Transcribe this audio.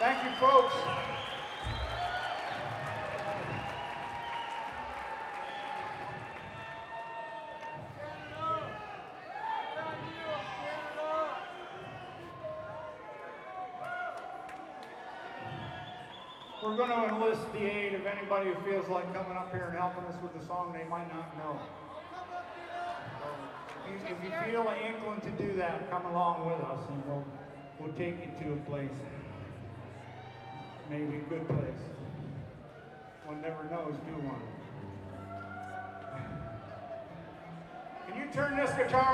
Thank you, folks. We're going to enlist the aid of anybody who feels like coming up here and helping us with the song they might not know. If you feel an inkling to do that, come along with us and we'll take you to a place. Maybe a good place. One never knows, do one. Can you turn this guitar